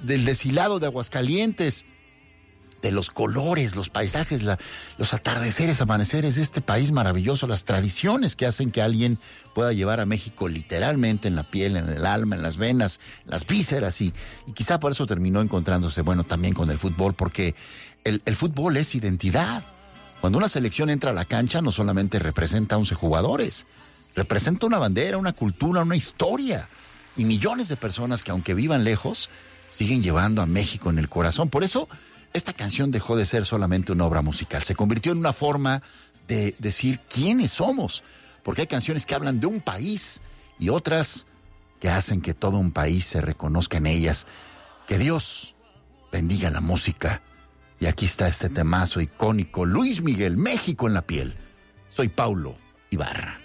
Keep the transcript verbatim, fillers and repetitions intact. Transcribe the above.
del deshilado de Aguascalientes, de los colores, los paisajes, la, los atardeceres, amaneceres de este país maravilloso, las tradiciones que hacen que alguien pueda llevar a México literalmente en la piel, en el alma, en las venas, en las vísceras, y, y quizá por eso terminó encontrándose, bueno, también con el fútbol, porque el, el fútbol es identidad. Cuando una selección entra a la cancha, no solamente representa a once jugadores, representa una bandera, una cultura, una historia, y millones de personas que, aunque vivan lejos, siguen llevando a México en el corazón. Por eso esta canción dejó de ser solamente una obra musical, se convirtió en una forma de decir quiénes somos, porque hay canciones que hablan de un país y otras que hacen que todo un país se reconozca en ellas. Que Dios bendiga la música. Y aquí está este temazo icónico, Luis Miguel, México en la piel. Soy Paulo Ibarra.